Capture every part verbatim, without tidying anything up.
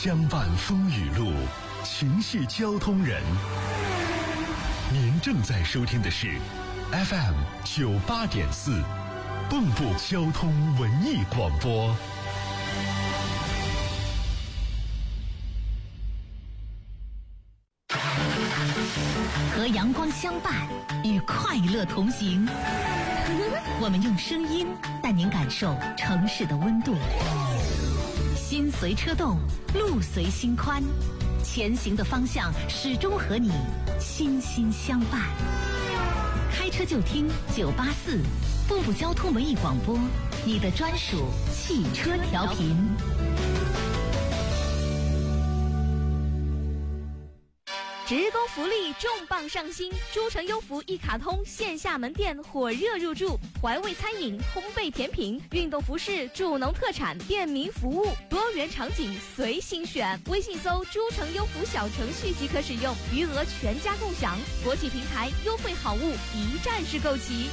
相伴风雨路，情系交通人。您正在收听的是 F M 九八点四，蚌埠交通文艺广播。 和阳光相伴，与快乐同行。我们用声音带您感受城市的温度。心随车动，路随心宽，前行的方向始终和你心心相伴。开车就听九八四，蚌埠交通文艺广播，你的专属汽车调频。 职工福利重磅上新，诸城优福一卡通线下门店火热入驻，怀味餐饮、烘焙甜品、运动服饰、助农特产、便民服务，多元场景随心选。微信搜诸城优福小程序即可使用，余额全家共享。国际平台优惠好物一站式购齐。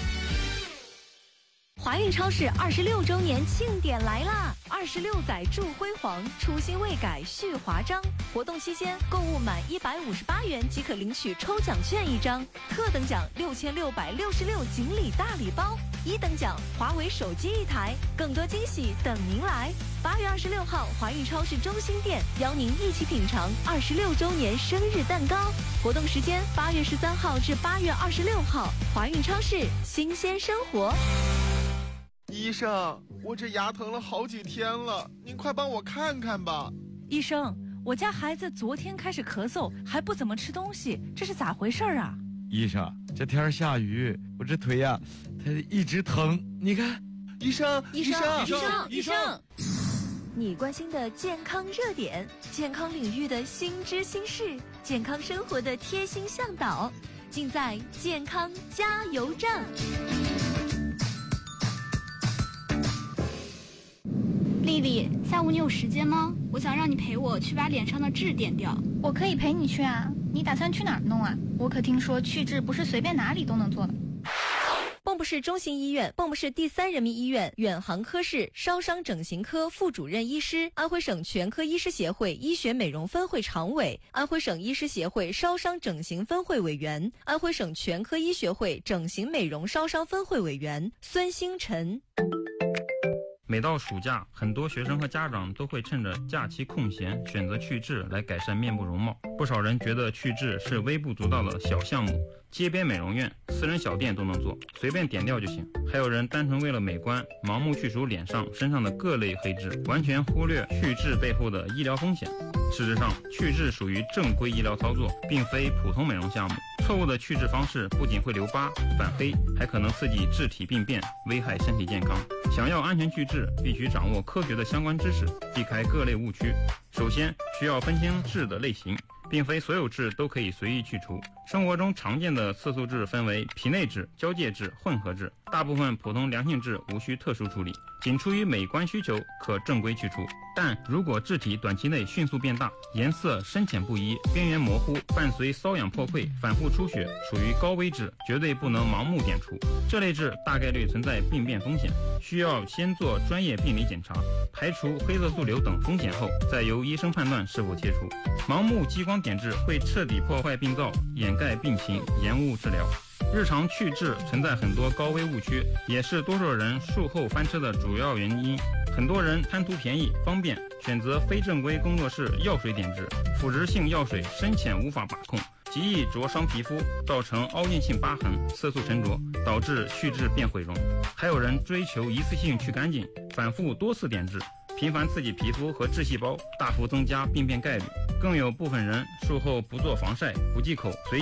华运超市二十六周年庆典来啦！二十六载铸辉煌，初心未改续华章。活动期间，购物满一百五十八元即可领取抽奖券一张，特等奖六千六百六十六锦鲤大礼包，一等奖华为手机一台，更多惊喜等您来。八月二十六号，华运超市中心店邀您一起品尝二十六周年生日蛋糕。活动时间八月十三号至八月二十六号，华运超市新鲜生活。 医生，我这牙疼了好几天了，您快帮我看看吧。 医生，我家孩子昨天开始咳嗽，还不怎么吃东西，这是咋回事啊？ 医生，这天下雨，我这腿呀、啊，它一直疼，你看。 医生， 医生， 医生，医生，你关心的健康热点，健康领域的新知新事，健康生活的贴心向导，尽在健康加油站。 丽丽，下午你有时间吗？我想让你陪我去把脸上的痣点掉。 我可以陪你去啊，你打算去哪儿弄啊？我可听说去痣不是随便哪里都能做的。 蚌埠市中心医院、蚌埠市第三人民医院远航科室烧伤整形科副主任医师，安徽省全科医师协会医学美容分会常委，安徽省医师协会烧伤整形分会委员，安徽省全科医学会整形美容烧伤分会委员孙星辰。 每到暑假，很多学生和家长都会趁着假期空闲选择去痣来改善面部容貌。不少人觉得去痣是微不足道的小项目，街边美容院、私人小店都能做，随便点掉就行。还有人单纯为了美观，盲目去除脸上、身上的各类黑痣，完全忽略去痣背后的医疗风险。事实上，去痣属于正规医疗操作，并非普通美容项目。错误的去痣方式不仅会留疤、反黑，还可能刺激质体病变，危害身体健康。想要安全去痣，必须掌握科学的相关知识，避开各类误区。首先，需要分清痣的类型，并非所有痣都可以随意去除。生活中常见的色素痣分为皮内痣、交界痣、混合痣，大部分普通良性痣无需特殊处理，仅出于美观需求可正规去除。但如果痣体短期内迅速变大，颜色深浅不一，边缘模糊，伴随瘙痒破溃，反复出血，属于高危痣，绝对不能盲目点除。这类痣大概率存在病变风险，需要先做专业病理检查，排除黑色素瘤等风险后，再由医生判断是否切除。盲目激光点痣会彻底破坏病灶，掩盖病情，延误治疗。日常去痣存在很多高危误区，也是多数人术后翻车的主要原因。很多人贪图便宜方便，选择非正规工作室药水点痣，腐蚀性药水深浅无法把控，极易灼伤皮肤，造成凹陷性疤痕、色素沉着，导致去痣变毁容。还有人追求一次性去干净，反复多次点痣，频繁刺激皮肤和痣细胞，大幅增加病变概率。更有部分人术后不做防晒、不忌口，随